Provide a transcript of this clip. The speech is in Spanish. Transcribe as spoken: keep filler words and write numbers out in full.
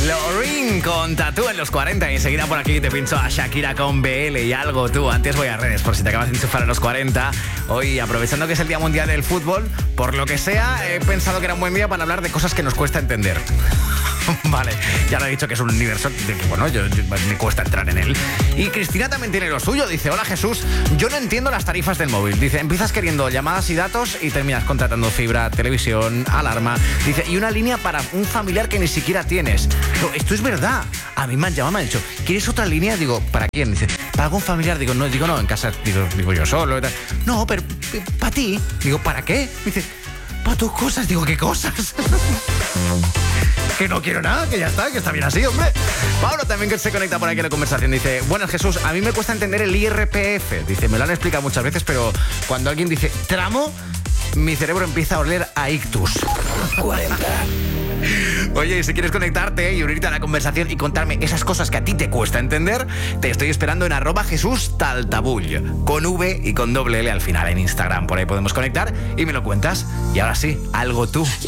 Lorin con Tatú en los cuarenta. Y enseguida por aquí te pincho a Shakira con B L y Algo Tú. Antes voy a redes por si te acabas de enchufar a los cuarenta. Hoy, aprovechando que es el Día Mundial del Fútbol, por lo que sea, he pensado que era un buen día para hablar de cosas que nos cuesta entender. Vale, ya lo he dicho que es un universo de que, bueno, yo, yo- me cuesta entrar en él. Y Cristina también tiene lo suyo. Dice: hola Jesús, yo no entiendo las tarifas del móvil. Dice: empiezas queriendo llamadas y datos y terminas contratando fibra, televisión, alarma. Dice: y una línea para un familiar que ni siquiera tienes. No, esto es verdad. A mí me han llamado, me han dicho: ¿quieres otra línea? Digo: ¿para quién? Dice: ¿para algún familiar? Digo: no, digo no, en casa digo, digo yo solo y tal. No, pero ¿para ti? Digo: ¿para qué? Dice: para tus cosas. Digo: ¿qué cosas? Que no quiero nada, que ya está, que está bien así, hombre. Pablo también, que se conecta por aquí a la conversación, dice: buenas Jesús, a mí me cuesta entender el I R P F. Dice: me lo han explicado muchas veces, pero cuando alguien dice tramo, mi cerebro empieza a oler a ictus. cuarenta. Oye, y si quieres conectarte y unirte a la conversación y contarme esas cosas que a ti te cuesta entender, te estoy esperando en arroba Jesús Taltabull, con V y con doble L al final en Instagram. Por ahí podemos conectar y me lo cuentas. Y ahora sí, Algo Tú.